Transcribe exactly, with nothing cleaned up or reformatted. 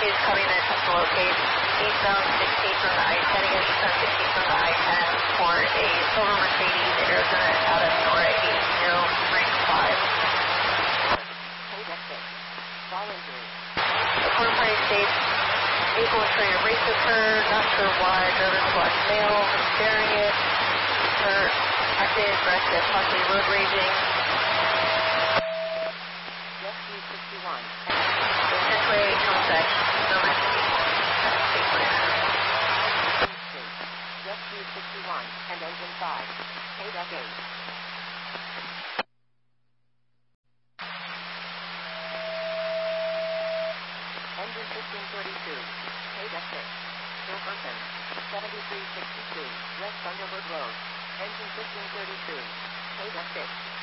is coming in to locate eastbound sixteen from the I ten, again eastbound sixteen from the I ten for a silver Mercedes Arizona out of Nora eight zero rank five. The corner party states, vehicle was trying to race with her, not sure why, driver black male, staring it, her active, aggressive, possibly road raging. Rescue sixty-one. Centway, contact, no message. Rescue sixty-one and engine five. K eight. Engine fifteen thirty-two. K six. Per person. seventy-three sixty-two. West Thunderbird Road. Engine fifteen thirty-two. K six.